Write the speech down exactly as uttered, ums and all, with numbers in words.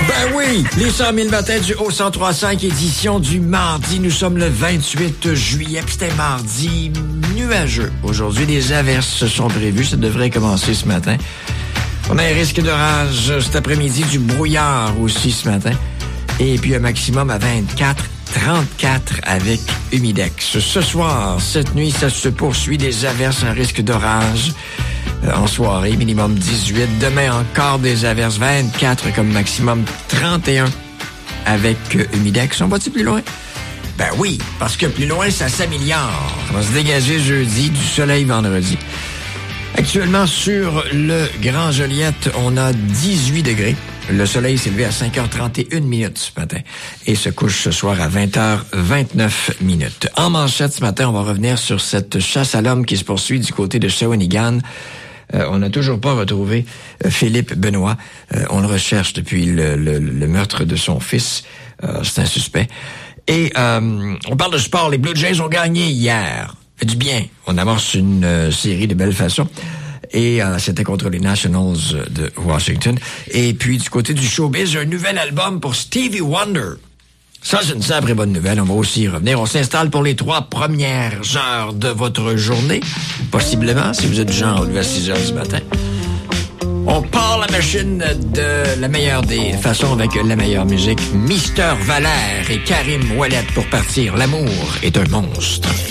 Ben oui, les cent mille matins du Haut cent trois virgule cinq, édition du mardi. Nous sommes le vingt-huit juillet, puis c'était mardi nuageux. Aujourd'hui, des averses sont prévues. Ça devrait commencer ce matin. On a un risque d'orage cet après-midi, du brouillard aussi ce matin. Et puis un maximum à vingt-quatre, trente-quatre avec humidex. Ce soir, cette nuit, ça se poursuit, des averses, un risque d'orage. Euh, en soirée, minimum dix-huit. Demain, encore des averses, vingt-quatre comme maximum, trente et un avec euh, humidex. On va-tu plus loin? Ben oui, parce que plus loin, ça s'améliore. On va se dégager jeudi, du soleil vendredi. Actuellement, sur le Grand Joliette, on a dix-huit degrés. Le soleil s'est levé à cinq heures trente et une minutes ce matin et se couche ce soir à vingt heures vingt-neuf minutes. En manchette ce matin, on va revenir sur cette chasse à l'homme qui se poursuit du côté de Shawinigan. Euh, on n'a toujours pas retrouvé euh, Philippe Benoît. Euh, on le recherche depuis le, le, le meurtre de son fils. Euh, c'est un suspect. Et euh, on parle de sport. Les Blue Jays ont gagné hier. Fait du bien. On amorce une euh, série de belles façons. Et euh, c'était contre les Nationals de Washington. Et puis, du côté du showbiz, un nouvel album pour Stevie Wonder. Ça, c'est une sacrée bonne nouvelle. On va aussi y revenir. On s'installe pour les trois premières heures de votre journée. Possiblement, si vous êtes du genre levé à six heures du matin. On part la machine de la meilleure des façons avec la meilleure musique. Mister Valère et Karim Ouellet pour partir. L'amour est un monstre.